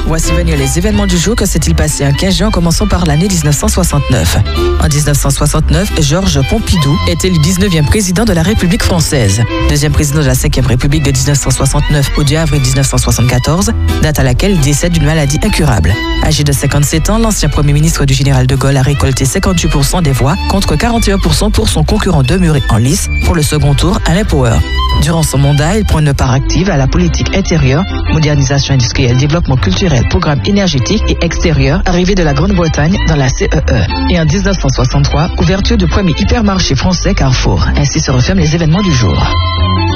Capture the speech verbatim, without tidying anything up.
Voici venir les événements du jour. Que s'est-il passé un quinze juin en commençant par l'année dix-neuf cent soixante-neuf. En dix-neuf cent soixante-neuf, Georges Pompidou est élu dix-neuvième président de la République française. Deuxième président de la cinquième République de dix-neuf cent soixante-neuf au deux avril dix-neuf cent soixante-quatorze, date à laquelle il décède d'une maladie incurable. Âgé de cinquante-sept ans, l'ancien premier ministre du général de Gaulle a récolté cinquante-huit pour cent des voix contre quarante et un pour cent pour son concurrent demeuré en lice pour le second tour, Alain Poher. Durant son mandat, il prend une part active à la politique intérieure, modernisation industrielle, développement culturel, programme énergétique et extérieur, arrivée de la Grande-Bretagne dans la C E E. Et en dix-neuf cent soixante-trois, ouverture du premier hypermarché français Carrefour. Ainsi se referment les événements du jour.